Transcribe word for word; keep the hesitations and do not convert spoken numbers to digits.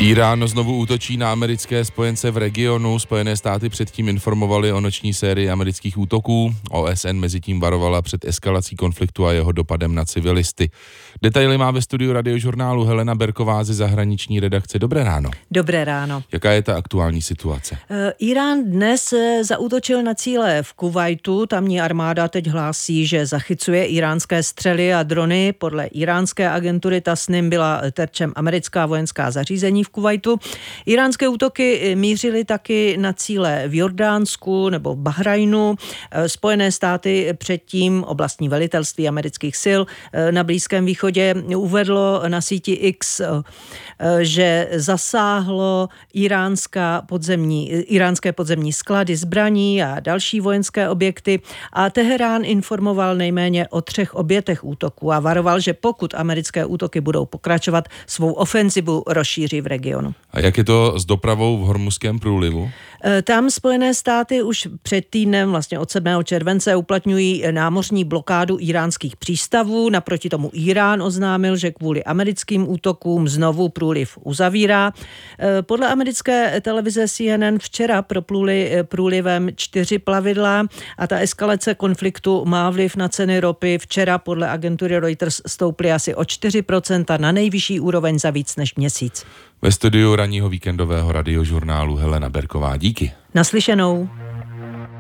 Irán znovu útočí na americké spojence v regionu. Spojené státy předtím informovaly o noční sérii amerických útoků. O S N mezitím varovala před eskalací konfliktu a jeho dopadem na civilisty. Detaily má ve studiu Radiožurnálu Helena Berková ze zahraniční redakce. Dobré ráno. Dobré ráno. Jaká je ta aktuální situace? Irán dnes zaútočil na cíle v Kuvajtu. Tamní armáda teď hlásí, že zachycuje iránské střely a drony. Podle iránské agentury Tasnim byla terčem americká vojenská zařízení v Kuvajtu. Iránské útoky mířily taky na cíle v Jordánsku nebo v Bahrajnu. Spojené státy předtím oblastní velitelství amerických sil na Blízkém východě uvedlo na síti X, že zasáhlo iránská podzemní, iránské podzemní sklady zbraní a další vojenské objekty a Teherán informoval nejméně o třech obětech útoků a varoval, že pokud americké útoky budou pokračovat, svou ofenzivu rozšíří v regionu. A jak je to s dopravou v Hormuzském průlivu? Tam Spojené státy už před týdnem, vlastně od sedmého července, uplatňují námořní blokádu iránských přístavů. Naproti tomu Irán oznámil, že kvůli americkým útokům znovu průliv uzavírá. Podle americké televize C N N včera propluli průlivem čtyři plavidla a ta eskalace konfliktu má vliv na ceny ropy. Včera podle agentury Reuters stouply asi o čtyři procenta na nejvyšší úroveň za víc než měsíc. Ve studiu ranního víkendového Radiožurnálu Helena Berková. Díky. Naslyšenou.